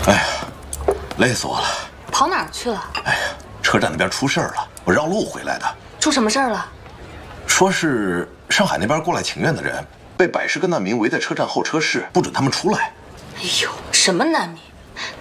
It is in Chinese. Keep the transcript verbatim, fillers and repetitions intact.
哎呀，累死我了！ 跑哪儿去了？ 哎呀，车站那边出事儿了，我绕路回来的。 出什么事儿了？ 说是上海那边过来请愿的人，被百十个难民围在车站候车室，不准他们出来。 哎呦，什么难民？